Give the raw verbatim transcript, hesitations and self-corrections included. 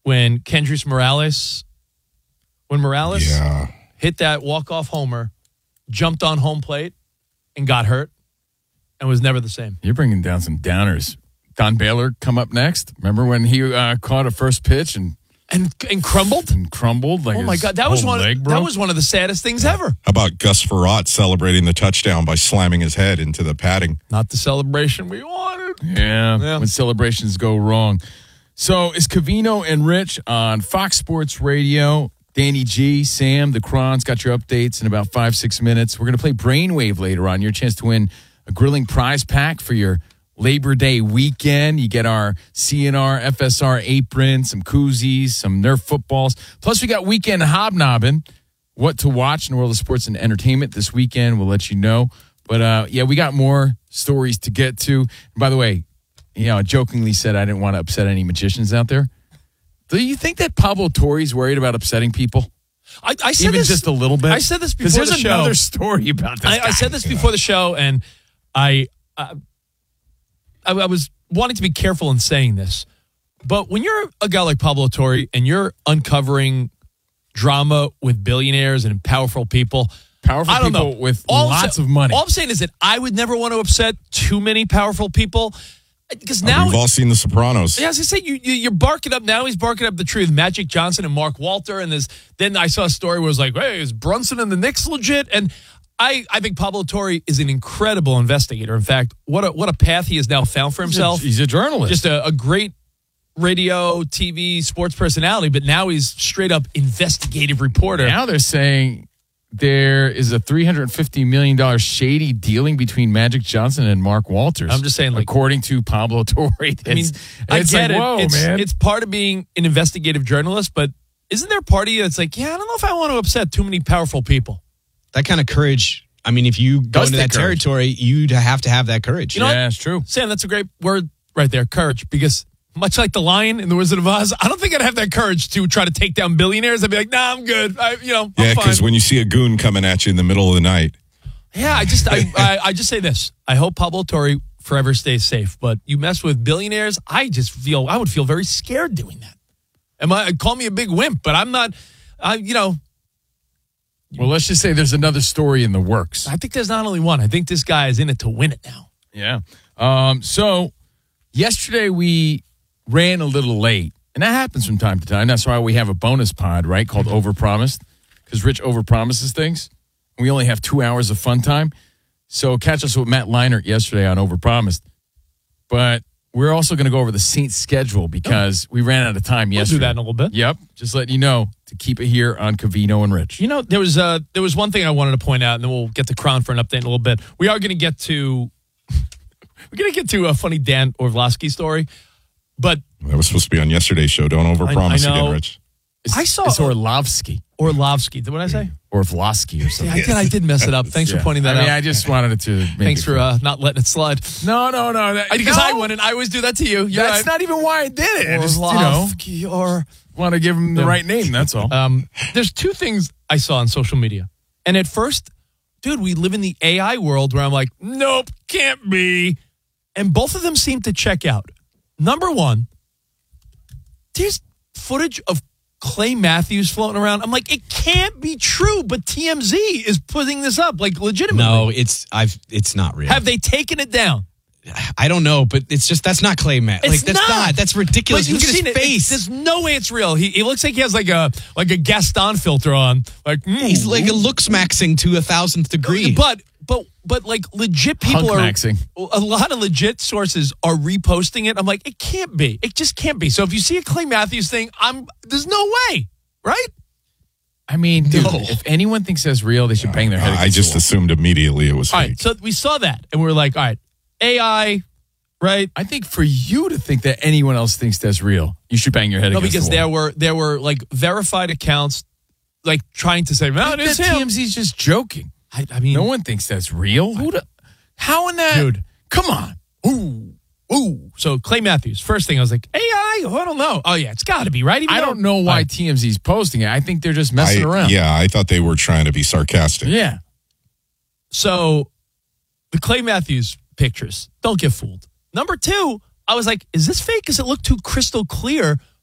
when Kendrys Morales, when Morales Yeah. hit that walk-off homer, jumped on home plate, and got hurt, and was never the same. You're bringing down some downers. Don Baylor come up next. Remember when he uh, caught a first pitch and And and crumbled? and crumbled? Like Oh, my his God. That was, whole one, leg that broke? was one of the saddest things ever. How about Gus Frerotte celebrating the touchdown by slamming his head into the padding? Not the celebration we wanted. Yeah, Yeah. when celebrations go wrong. So it's Covino and Rich on Fox Sports Radio. Danny G, Sam, the Crons got your updates in about five, six minutes. We're going to play Brainwave later on. Your chance to win a grilling prize pack for your Labor Day weekend. You get our C N R, F S R apron, some koozies, some Nerf footballs. Plus, we got weekend hobnobbing. What to watch in the world of sports and entertainment this weekend. We'll let you know. But, uh, yeah, we got more stories to get to. And by the way, you know, I jokingly said I didn't want to upset any magicians out there. Do you think that Pablo Torre's worried about upsetting people? I, I said Even this, just a little bit? I said this before Because the there's show. another story about this I, guy. I said this before the show, and I, uh, I I was wanting to be careful in saying this. But when you're a guy like Pablo Torre and you're uncovering drama with billionaires and powerful people, Powerful I don't people know. with All I'm lots sa- of money. All I'm saying is that I would never want to upset too many powerful people because now. We've all seen The Sopranos. Yeah, as I say, you, you you're barking up now. He's barking up the tree with Magic Johnson and Mark Walter, and there's then I saw a story where it was like, "Hey, is Brunson and the Knicks legit?" And I, I think Pablo Torre is an incredible investigator. In fact, what a what a path he has now found for himself. He's a, he's a journalist. Just a, a great radio, T V, sports personality, but now he's straight up investigative reporter. Now they're saying there is a three hundred fifty million dollars shady dealing between Magic Johnson and Mark Walters. I'm just saying, like, according to Pablo Torre. I mean, I it's get like, it. Whoa, it's, man. it's part of being an investigative journalist, but isn't there a part of you that's like, yeah, I don't know if I want to upset too many powerful people. That kind of courage. I mean, if you go Does into take that courage. territory, you'd have to have that courage. You know yeah, what? it's true. Sam, that's a great word right there, courage, because much like the lion in The Wizard of Oz, I don't think I'd have that courage to try to take down billionaires. I'd be like, nah, I'm good. I, you know, I'm Yeah, fine. because when you see a goon coming at you in the middle of the night, Yeah, I just I, I I just say this. I hope Pablo Torre forever stays safe. But you mess with billionaires, I just feel I would feel very scared doing that. Am I call me a big wimp, but I'm not. I you know Well, let's just say there's another story in the works. I think there's not only one. I think this guy is in it to win it now. Yeah. Um, so yesterday we ran a little late, and that happens from time to time. That's why we have a bonus pod, right, called Overpromised, because Rich overpromises things. We only have two hours of fun time. So catch us with Matt Leinart yesterday on Overpromised. But we're also going to go over the Saints schedule because we ran out of time We'll yesterday. do that in a little bit. Yep. Just letting you know to keep it here on Covino and Rich. You know, there was uh there was one thing I wanted to point out, and then we'll get to Crown for an update in a little bit. We are going to get to we're going to get to a funny Dan Orlovsky story, but that was supposed to be on yesterday's show. Don't overpromise I know. again, Rich. It's, I saw- it's Orlovsky. Orlovsky. What did I say? Orlovsky or something. Yeah, I did. I did mess it up. Thanks Yeah. for pointing that I mean, out. I just wanted it to. Make Thanks it for clear. uh, not letting it slide. No, no, no. That, Because no, I wouldn't. I always do that to you. You're That's right. not even why I did it. I just, you know, Orlovsky or want to give him the Yeah. right name. That's all. um. There's two things I saw on social media, and at first, dude, we live in the A I world where I'm like, nope, can't be, and both of them seem to check out. Number one, there's footage of Clay Matthews floating around. I'm like, it can't be true, but T M Z is putting this up, like legitimately. No, it's I've it's not real. Have they taken it down? I don't know, but it's just that's not Clay Matt. Like It's that's not. not. That's ridiculous. But you've Look at seen his it. face. It's- There's no way it's real. He, he looks like he has like a like a Gaston filter on. Like mm, He's like a looks maxing to a thousandth degree. But but but like legit people are Hunk-maxing. a lot of legit sources are reposting it. I'm like, it can't be. It just can't be. So if you see a Clay Matthews thing, I'm there's no way, right? I mean, dude, No. if anyone thinks that's real, they should bang their head I against just the wall. assumed immediately it was All fake. right, so we saw that and we were like, all right, A I, right? I think for you to think that anyone else thinks that's real, you should bang your head No, against because the there wall. were there were like verified accounts, like trying to say, no, I it think is that him. T M Z's just joking. I, I mean, No one thinks that's real. Who the, how in that? Dude. Come on. Ooh, ooh. So Clay Matthews, first thing I was like, A I? Oh, I don't know. Oh yeah, it's got to be right. Even I though- don't know why All right. T M Z's posting it. I think they're just I, messing around. yeah, I thought they were trying to be sarcastic. Yeah. So the Clay Matthews pictures, don't get fooled. Number two, I was like, is this fake? Because it looked too crystal clear